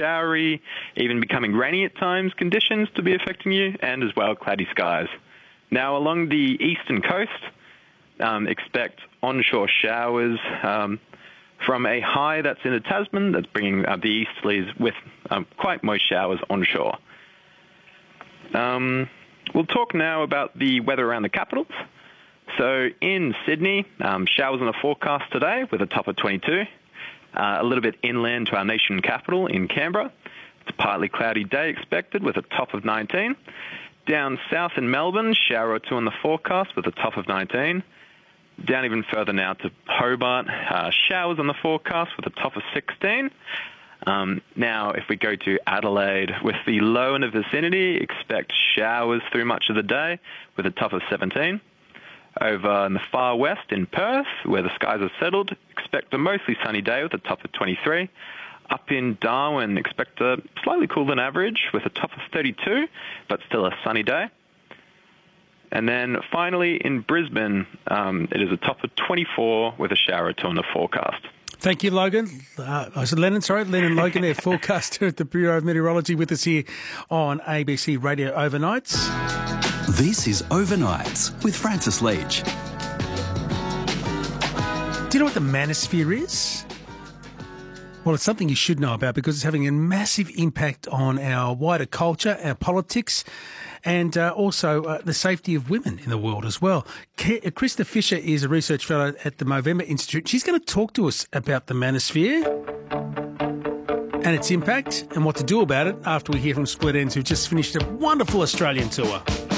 showery, even becoming rainy at times conditions to be affecting you, and as well cloudy skies. Now, along the eastern coast, expect onshore showers from a high that's in the Tasman that's bringing the easterlies with quite moist showers onshore. We'll talk now about the weather around the capitals. So in Sydney, showers in the forecast today with a top of 22. A little bit inland to our nation capital in Canberra. It's a partly cloudy day expected with a top of 19. Down south in Melbourne, shower or two in the forecast with a top of 19. Down even further now to Hobart, showers on the forecast with a top of 16. Now, if we go to Adelaide, with the low in the vicinity, expect showers through much of the day with a top of 17. Over in the far west in Perth, where the skies are settled, expect a mostly sunny day with a top of 23. Up in Darwin, expect a slightly cooler than average with a top of 32, but still a sunny day. And then finally in Brisbane, it is a top of 24 with a shower or two in the forecast. Thank you, Logan. Lennon Logan, their forecaster at the Bureau of Meteorology, with us here on ABC Radio Overnights. This is Overnights with Francis Leach. Do you know what the manosphere is? Well, it's something you should know about because it's having a massive impact on our wider culture, our politics, and also the safety of women in the world as well. Krista Fisher is a research fellow at the Movember Institute. She's going to talk to us about the manosphere and its impact and what to do about it after we hear from Split Enz, who've just finished a wonderful Australian tour.